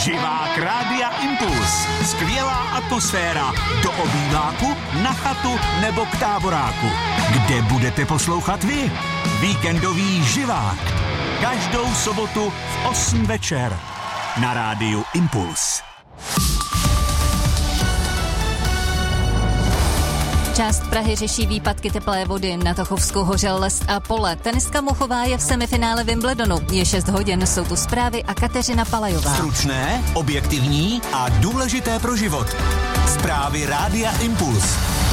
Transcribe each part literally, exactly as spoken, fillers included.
Živák Rádia Impuls. Skvělá atmosféra. Do obýváku, na chatu nebo k táboráku. Kde budete poslouchat vy? Víkendový živák. Každou sobotu v osm večer. Na rádiu Impuls. Část Prahy řeší výpadky teplé vody, na Tachovsku hořel les a pole. Tenistka Muchová je v semifinále Wimbledonu. Je šest hodin, jsou tu zprávy a Kateřina Palajová. Stručné, objektivní a důležité pro život. Zprávy Rádia Impuls.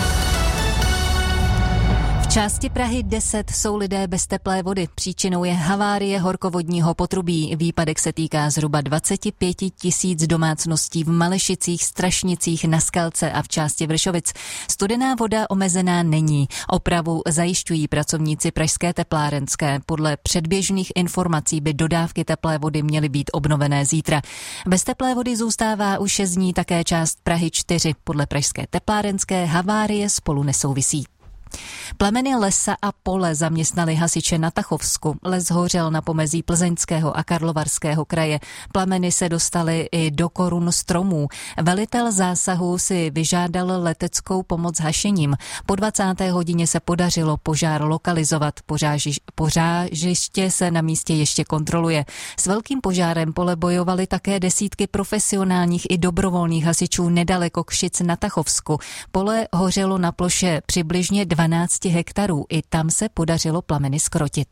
V části Prahy deset jsou lidé bez teplé vody. Příčinou je havárie horkovodního potrubí. Výpadek se týká zhruba dvacet pět tisíc domácností v Malešicích, Strašnicích, na Skalce a v části Vršovic. Studená voda omezená není. Opravu zajišťují pracovníci pražské teplárenské. Podle předběžných informací by dodávky teplé vody měly být obnovené zítra. Bez teplé vody zůstává už šest dní také část Prahy čtyři. Podle pražské teplárenské havárie spolu nesouvisí. Plameny lesa a pole zaměstnali hasiče na Tachovsku. Les hořel na pomezí Plzeňského a Karlovarského kraje. Plameny se dostaly i do korun stromů. Velitel zásahu si vyžádal leteckou pomoc hašením. Po dvacáté hodině se podařilo požár lokalizovat. Požážiš, požážiště se na místě ještě kontroluje. S velkým požárem pole bojovaly také desítky profesionálních i dobrovolných hasičů nedaleko Kšic na Tachovsku. Pole hořelo na ploše přibližně dvanáct hektarů. I tam se podařilo plameny zkrotit.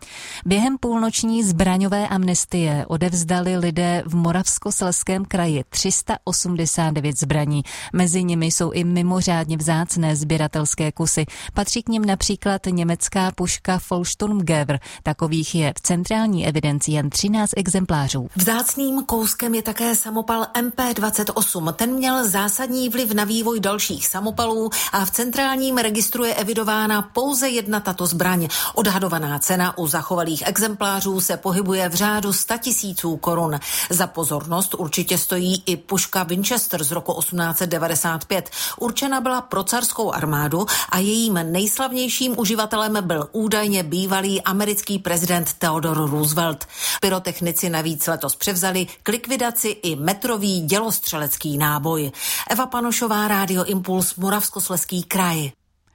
Během půlnoční zbraňové amnestie odevzdali lidé v Moravskoslezském kraji tři sta osmdesát devět zbraní. Mezi nimi jsou i mimořádně vzácné sběratelské kusy. Patří k nim například německá puška Vollsturmgewehr. Takových je v centrální evidenci jen třináct exemplářů. Vzácným kouskem je také samopal M P dvacet osm. Ten měl zásadní vliv na vývoj dalších samopalů a v centrálním registru je evidována pouze jedna tato zbraň. Odhadovaná cena u zachovalých exemplářů se pohybuje v řádu sta tisíců korun. Za pozornost určitě stojí i puška Winchester z roku osmnáct set devadesát pět. Určena byla pro carskou armádu a jejím nejslavnějším uživatelem byl údajně bývalý americký prezident Theodore Roosevelt. Pyrotechnici navíc letos převzali k likvidaci i metrový dělostřelecký náboj. Eva Panošová, Rádio Impuls, Moravskoslezský kraj.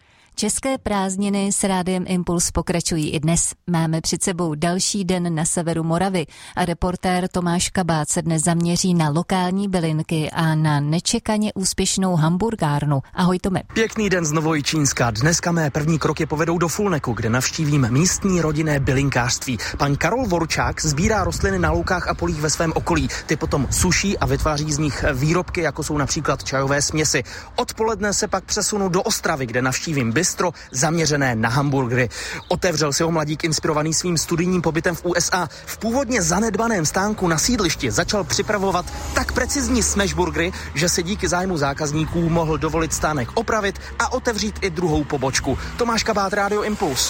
České prázdniny s Rádiem Impuls pokračují i dnes. Máme před sebou další den na severu Moravy a reportér Tomáš Kabát se dnes zaměří na lokální bylinky a na nečekaně úspěšnou hamburgárnu. Ahoj Tome. Pěkný den z Novojčínska. Dneska mé první kroky povedou do Fulneku, kde navštívím místní rodinné bylinkářství. Pan Karol Vorčák sbírá rostliny na loukách a polích ve svém okolí. Ty potom suší a vytváří z nich výrobky, jako jsou například čajové směsi. Odpoledne se pak přesunu do Ostravy, kde navštívím bistro zaměřené na hamburgery. Otevřel si ho mladík inspirovaný svým studijním pobytem v U S A. V původně zanedbaném stánku na sídlišti začal připravovat tak precizní smashburgery, že si díky zájmu zákazníků mohl dovolit stánek opravit a otevřít i druhou pobočku. Tomáš Kabát, Rádio Impuls.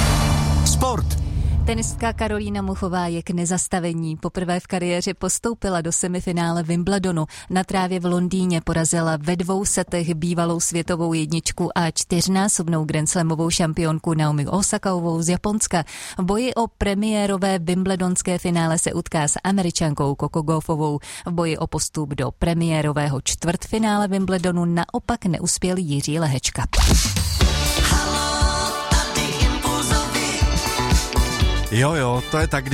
Sport. Tenistka Karolína Muchová je k nezastavení. Poprvé v kariéře postoupila do semifinále Wimbledonu. Na trávě v Londýně porazila ve dvou setech bývalou světovou jedničku a čtyřnásobnou grandslamovou šampionku Naomi Osakovou z Japonska. V boji o premiérové wimbledonské finále se utká s Američankou Coco Gauffovou. V boji o postup do premiérového čtvrtfinále Wimbledonu naopak neuspěl Jiří Lehečka. Jo, jo, to je tak,